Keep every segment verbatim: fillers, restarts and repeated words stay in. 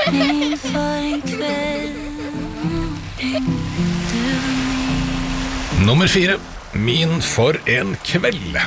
Min for en kveld. Nummer fire, Min for en kveld.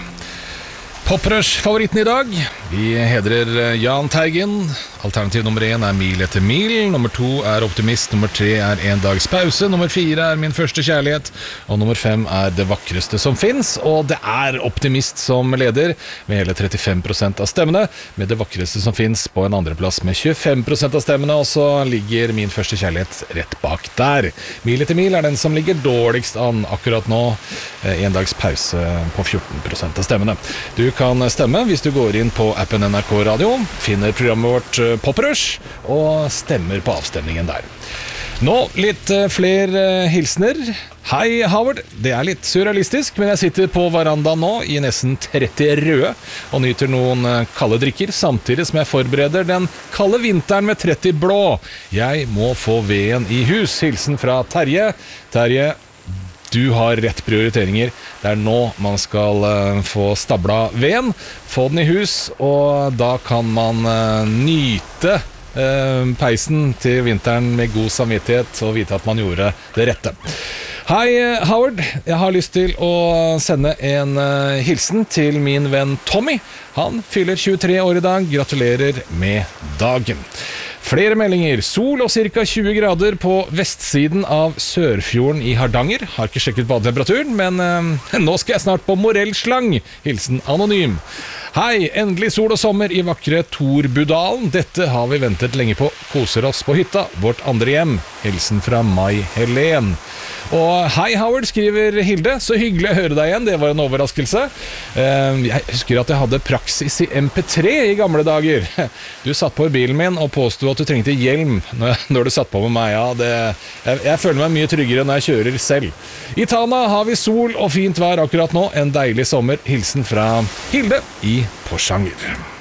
Poprush-favoritten i dag. Vi hedrer Jahn Teigen. Alternativ nummer én er Mil etter mil. Nummer to er Optimist. Nummer tre er En dags pause. Nummer fire er Min første kjærlighet. Og nummer fem er Det vakreste som finnes. Og det er Optimist som leder med hele trettifem prosent av stemmene, med Det vakreste som finnes på en andreplass med tjuefem prosent av stemmene. Og så ligger Min første kjærlighet rett bak der. Mil etter mil er den som ligger dårligst an akkurat nå. En dags pause på fjorten prosent av stemmene. Du kan stemme hvis du går inn på appen N R K Radio, finner programmet vårt Poprush og stemmer på avstemningen der. Nå litt flere hilsener. Hei Howard, det er litt surrealistisk, men jeg sitter på verandaen nå i nesten tretti røde og nyter noen kalde drikker, samtidig som jeg forbereder den kalde vinteren med tretti blå. Jeg må få veden i hus. Hilsen fra Terje. Terje, du har rett prioriteringer. Det er nå man skal uh, få stabla veden, få den i hus, og da kan man uh, nyte uh, peisen til vinteren med god samvittighet og vite at man gjorde det rette. Hei Howard, jeg har lyst til å sende en uh, hilsen til min venn Tommy. Han fyller tjuetre år i dag. Gratulerer med dagen. Flere meldinger. Sol og cirka tjue grader på vestsiden av Sørfjorden i Hardanger. Har ikke sjekket badetemperaturen, men eh, nå skal jeg snart på morellslang. Hilsen anonym. Hei, endelig sol og sommer i vakre Torbudalen. Dette har vi ventet lenge på. Koser oss på hytta, vårt andre hjem. Hilsen fra Mai Helen. Og hei Howard, skriver Hilde. Så hyggelig å høre deg igjen, det var en overraskelse. Jeg husker at jeg hadde praksis i M P tre i gamle dager. Du satt på i bilen min og påstod at du trengte hjelm når du satt på med meg. Ja, det, jeg, jeg føler meg mye tryggere når jeg kjører selv. I Tana har vi sol og fint vær akkurat nå. En deilig sommer. Hilsen fra Hilde i Porsanger.